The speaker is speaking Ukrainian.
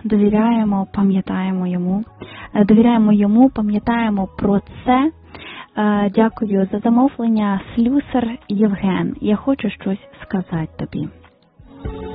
довіряємо, пам'ятаємо про це. Дякую за замовлення. Слюсар Євген, я хочу щось сказати тобі.